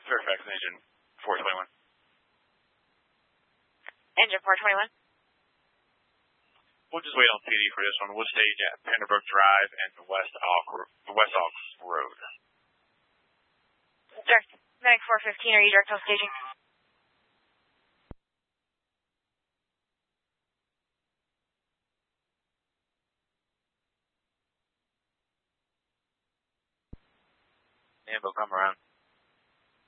Fairfax engine 421. Engine 421. We'll just wait on PD for this one. We'll stage at Penderbrook Drive and the West Ox Road. Direct Medic 415, are you direct on staging? Ambo, come around.